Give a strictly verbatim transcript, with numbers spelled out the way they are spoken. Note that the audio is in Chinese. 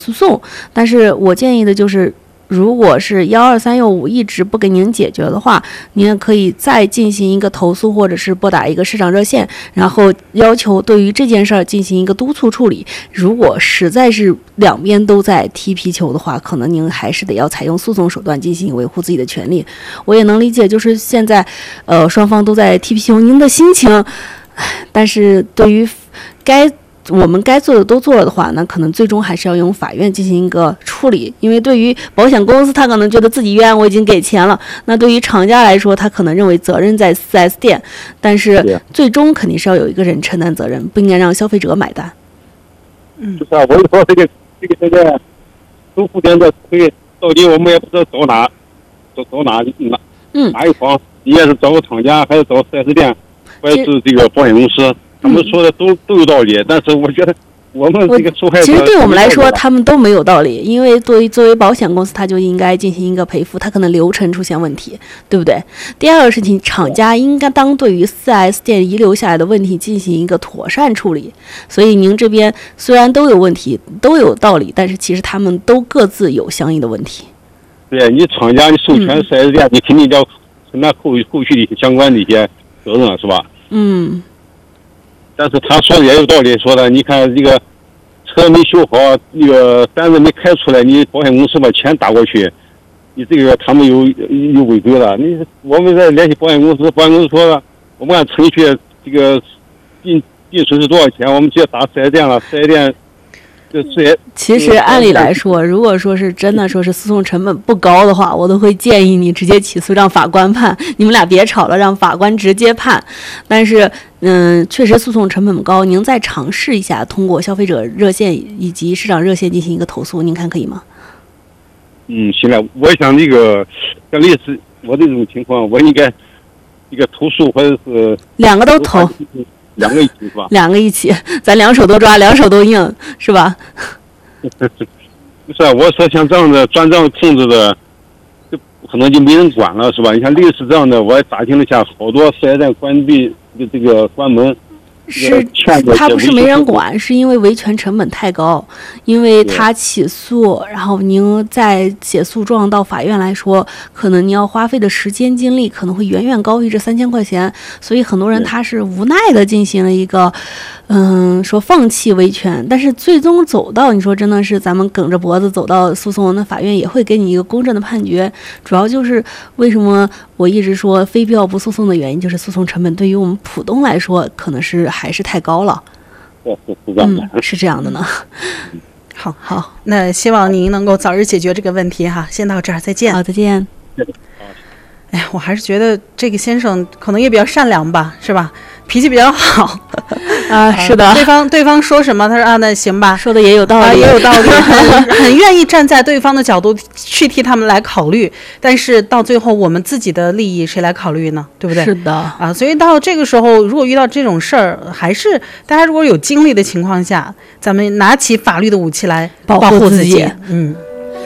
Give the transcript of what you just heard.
诉讼。但是我建议的就是，如果是幺二三幺五一直不给您解决的话，您也可以再进行一个投诉，或者是拨打一个市长热线，然后要求对于这件事儿进行一个督促处理。如果实在是两边都在踢皮球的话，可能您还是得要采用诉讼手段进行维护自己的权利。我也能理解，就是现在，呃，双方都在踢皮球，您的心情，但是对于该。我们该做的都做了的话，那可能最终还是要用法院进行一个处理。因为对于保险公司，他可能觉得自己冤，我已经给钱了；那对于厂家来说，他可能认为责任在 四 S 店，但是最终肯定是要有一个人承担责任，不应该让消费者买单。 嗯，就是啊，我说这个这个现在周福店的亏，到底我们也不知道找哪，找找哪哪嗯哪一方，你也是找个厂家，还是找 四 S 店，还是这个保险公司？他们说的都都有道理，但是我觉得我们这个受害者， 其实对我们来说，他们都没有道理，因为作为作为保险公司，他就应该进行一个赔付，他可能流程出现问题，对不对？第二个事情，厂家应该当对于 四 S 店遗留下来的问题进行一个妥善处理。所以您这边虽然都有问题，都有道理，但是其实他们都各自有相应的问题。 对你厂家你授权 四 S 店，嗯、你肯定要承担后后续的相关的一些责任，是吧？ 嗯。 但是他说的也有道理，说的你看这个车没修好，那个单子没开出来，你保险公司把钱打过去，你这个他们有有违规了。你我们在联系保险公司，保险公司说了，我们按程序这个进进损是多少钱，我们直接打四 S 店了，四 S 店。 其实按理来说，如果说是真的说是诉讼成本不高的话，我都会建议你直接起诉，让法官判，你们俩别吵了，让法官直接判。但是，嗯，确实诉讼成本高，您再尝试一下通过消费者热线以及市长热线进行一个投诉，您看可以吗？ 嗯，行了，我想这个像类似我这种情况，我应该一个投诉或者是两个都投。 两个一起是吧？ 两个一起，咱两手都抓，两手都硬，是吧？ 不是啊，我说像这样的专账控制的，就可能就没人管了，是吧？你像类似这样的，我也打听了一下，好多四 S 店关闭的这个关门。 是，他不是没人管，是因为维权成本太高，因为他起诉，然后您再写诉状到法院来说，可能你要花费的时间精力可能会远远高于这三千块钱，所以很多人他是无奈的进行了一个，嗯，说放弃维权，但是最终走到你说真的是咱们梗着脖子走到诉讼，那法院也会给你一个公正的判决。主要就是为什么我一直说非必要不诉讼的原因，就是诉讼成本对于我们普通来说可能是还是太高了。 是是是这样的， 嗯，是这样的呢。 好，好，那希望您能够早日解决这个问题哈。先到这儿，再见。 好，再见。 哎呀，我还是觉得这个先生可能也比较善良吧，是吧？脾气比较好啊，是的。 对方对方说什么，他说啊，那行吧， 说的也有道理， 啊、也有道理，很很愿意站在对方的角度去替他们来考虑。但是到最后，我们自己的利益谁来考虑呢？对不对？ 是的啊，所以到这个时候，如果遇到这种事儿，还是大家如果有精力的情况下，咱们拿起法律的武器来保护自己。 保护自己嗯。